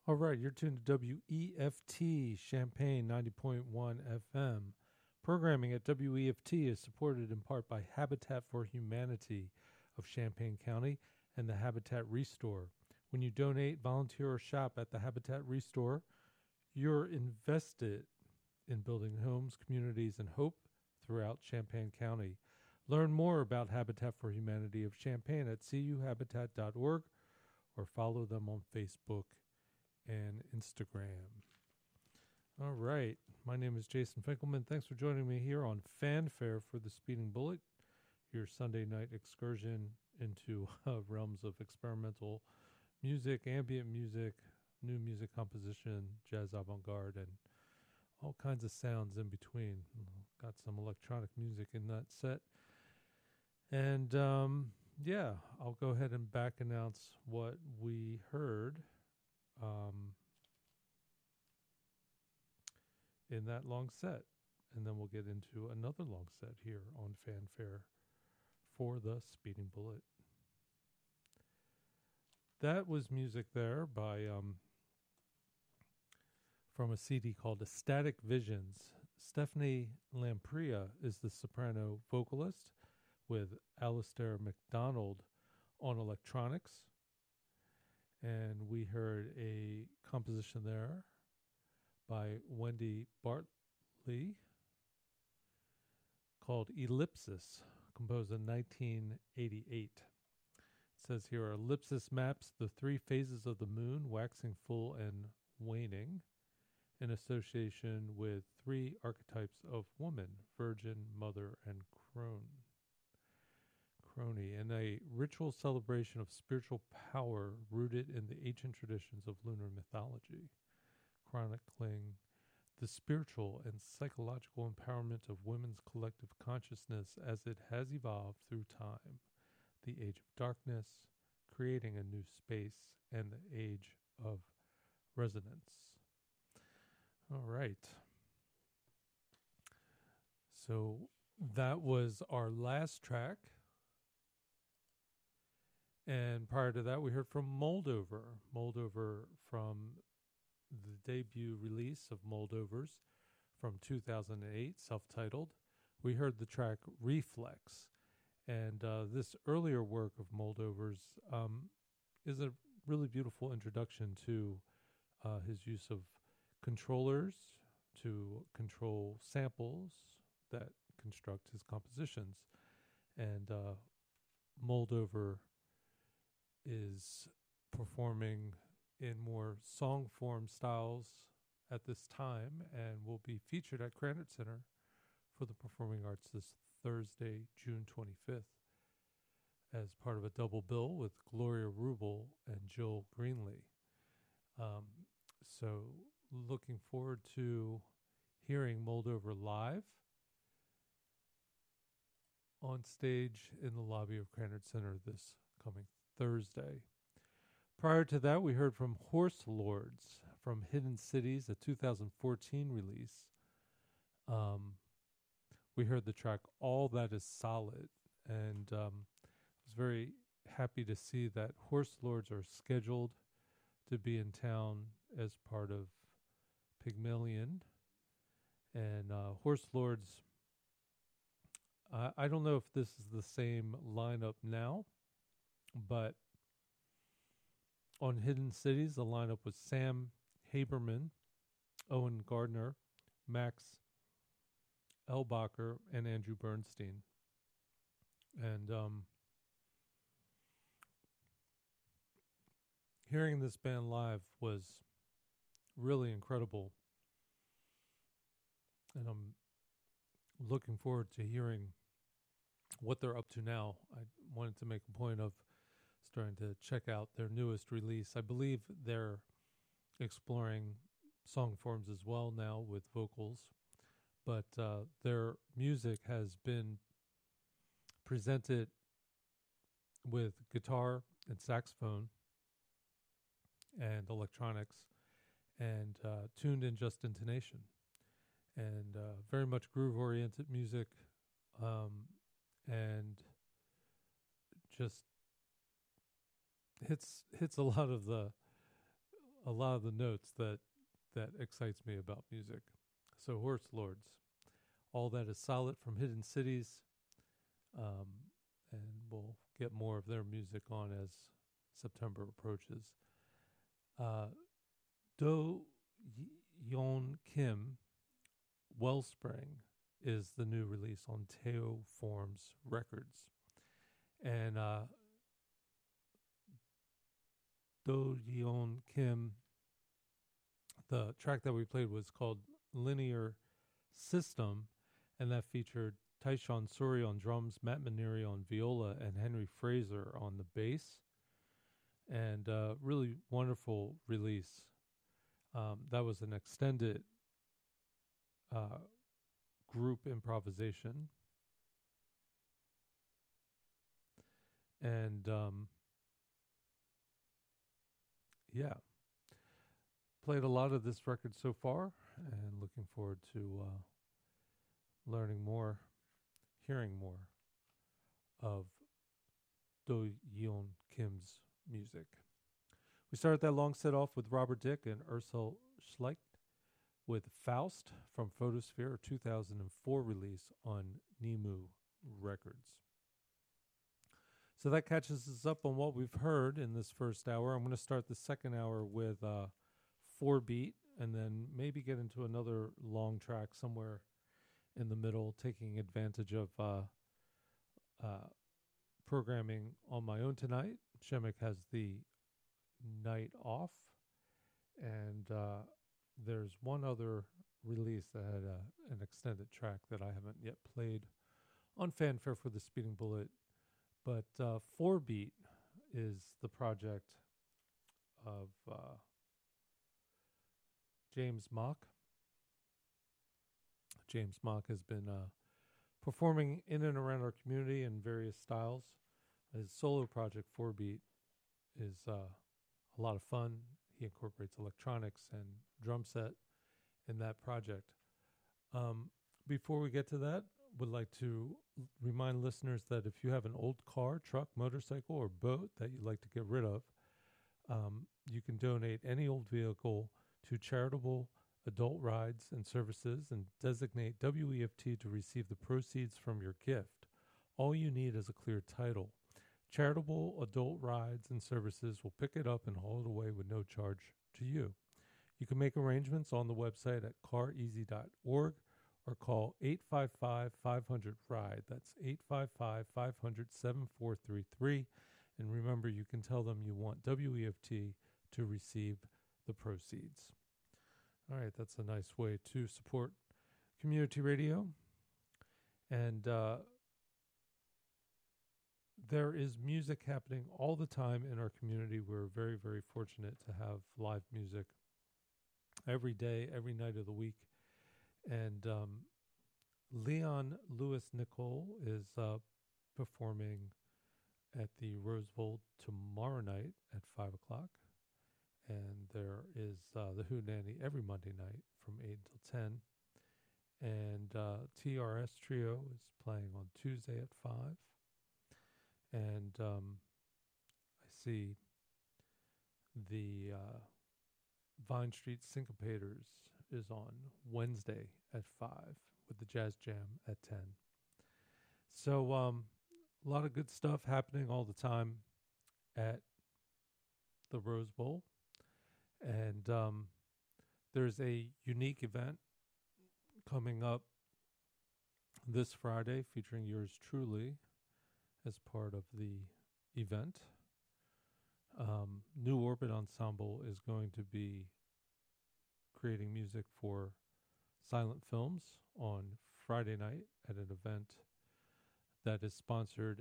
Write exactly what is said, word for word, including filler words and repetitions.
All right, you're tuned to W E F T Champaign ninety point one F M. Programming at W E F T is supported in part by Habitat for Humanity of Champaign County and the Habitat Restore. When you donate, volunteer, or shop at the Habitat Restore, you're invested in building homes, communities, and hope throughout Champaign County. Learn more about Habitat for Humanity of Champaign at c u habitat dot org or follow them on Facebook and Instagram. All right. My name is Jason Finkelman. Thanks for joining me here on Fanfare for the Speeding Bullet, your Sunday night excursion into uh, realms of experimental music, ambient music, new music composition, jazz avant-garde, and all kinds of sounds in between. Got some electronic music in that set. And um, yeah, I'll go ahead and back announce what we heard um, in that long set. And then we'll get into another long set here on Fanfare for the Speeding Bullet. That was music there by um, from a C D called Ecstatic Visions. Stephanie Lamprilla is the soprano vocalist, with Alistair MacDonald on electronics. And we heard a composition there by Wendy Bartley called Ellipsis, composed in nineteen eighty-eight. It says here, Ellipsis maps the three phases of the moon, waxing full and waning, in association with three archetypes of woman, virgin, mother, and crone. Crony, and a ritual celebration of spiritual power rooted in the ancient traditions of lunar mythology, chronicling the spiritual and psychological empowerment of women's collective consciousness as it has evolved through time, the age of darkness, creating a new space, and the age of resonance. All right. So that was our last track. And prior to that, we heard from Moldover. Moldover from the debut release of Moldovers from two thousand eight, self-titled. We heard the track Reflex. And uh, this earlier work of Moldovers um, is a really beautiful introduction to uh, his use of controllers to control samples that construct his compositions. And uh, Moldover is performing in more song form styles at this time and will be featured at Krannert Center for the Performing Arts this Thursday, June twenty-fifth, as part of a double bill with Gloria Rubel and Jill Greenlee. Um, so looking forward to hearing Moldover live on stage in the lobby of Krannert Center this coming Thursday. Prior to that, we heard from Horse Lords from Hidden Cities, a two thousand fourteen release. Um, we heard the track All That Is Solid, and um, I was very happy to see that Horse Lords are scheduled to be in town as part of Pygmalion. And uh, Horse Lords, uh, I don't know if this is the same lineup now, but on Hidden Cities, the lineup was Sam Haberman, Owen Gardner, Max Elbacher, and Andrew Bernstein. And um, hearing this band live was really incredible. And I'm looking forward to hearing what they're up to now. I wanted to make a point of starting to check out their newest release. I believe they're exploring song forms as well now with vocals, but uh, their music has been presented with guitar and saxophone and electronics and uh, tuned in just intonation, and uh, very much groove-oriented music, um, and just hits hits a lot of the a lot of the notes that that excites me about music. So Horse Lords, All That Is Solid from Hidden Cities, um, and we'll get more of their music on as September approaches. Uh, Do Yeon Kim, Wellspring, is the new release on Teo Forms Records. And uh, Do Yeon Kim, the track that we played was called Linear System, and that featured Tyshawn Suri on drums, Matt Maneri on viola, and Henry Fraser on the bass. And uh, really wonderful release. Um, that was an extended uh, group improvisation. And um, yeah, played a lot of this record so far, and looking forward to uh, learning more, hearing more of Do Yeon Kim's music. We started that long set off with Robert Dick and Ursula Schleicht with Faust from Photosphere, two thousand four release on Nemu Records. So that catches us up on what we've heard in this first hour. I'm going to start the second hour with uh, four beat, and then maybe get into another long track somewhere in the middle, taking advantage of uh, uh, programming on my own tonight. Shemek has the night off, and uh, there's one other release that had a, an extended track that I haven't yet played on Fanfare for the Speeding Bullet. But uh, four beat is the project of uh, James Mock. James Mock has been uh, performing in and around our community in various styles. His solo project, four beat, is uh, a lot of fun. He incorporates electronics and drum set in that project. Um, before we get to that, would like to remind listeners that if you have an old car, truck, motorcycle, or boat that you'd like to get rid of, um, you can donate any old vehicle to charitable adult rides and services and designate W E F T to receive the proceeds from your gift. All you need is a clear title. Charitable adult rides and services will pick it up and haul it away with no charge to you. You can make arrangements on the website at car easy dot org or call eight five five, five hundred, RIDE. That's eight five five, five hundred, seven four three three. And remember, you can tell them you want W E F T to receive the proceeds. All right, that's a nice way to support community radio. And uh, there is music happening all the time in our community. We're very, very fortunate to have live music every day, every night of the week. And um, Leon Lewis Nicole is uh, performing at the Rose Bowl tomorrow night at five o'clock. And there is uh, the Hootenanny every Monday night from eight until ten. And uh, T R S Trio is playing on Tuesday at five. And um, I see the uh, Vine Street Syncopators is on Wednesday at five with the Jazz Jam at ten. So um, a lot of good stuff happening all the time at the Rose Bowl. And um, there's a unique event coming up this Friday featuring yours truly as part of the event. Um, New Orbit Ensemble is going to be creating music for silent films on Friday night at an event that is sponsored